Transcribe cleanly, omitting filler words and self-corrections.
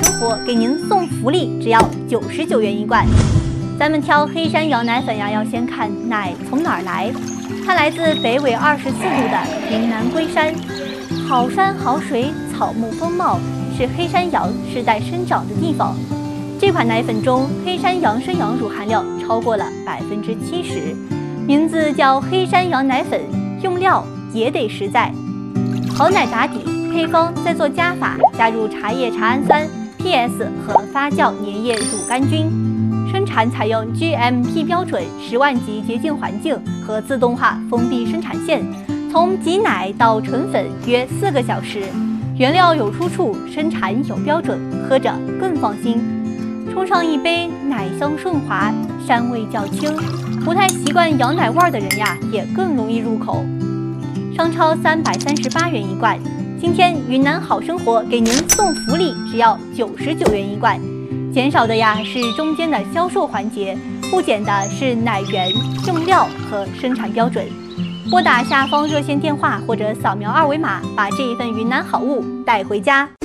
生活给您送福利，只要99元一罐。咱们挑黑山羊奶粉呀，要先看奶从哪儿来，它来自北纬24度的云南龟山，好山好水，草木丰茂，是黑山羊世代生长的地方。这款奶粉中黑山羊生羊乳含量超过了70%，名字叫黑山羊奶粉，用料也得实在。好奶打底，配方再做加法，加入茶叶茶氨酸、PS 和发酵粘液乳杆菌。生产采用 GMP 标准10万级洁净环境和自动化封闭生产线，从挤奶到纯粉约4个小时。原料有出处，生产有标准，喝着更放心。冲上一杯，奶香顺滑，膻味较轻，不太习惯羊奶味的人呀，也更容易入口。商超338元一罐，今天云南好生活给您送福利，只要99元一罐。减少的呀是中间的销售环节，不减的是奶源、用料和生产标准。拨打下方热线电话或者扫描2维码，把这一份云南好物带回家。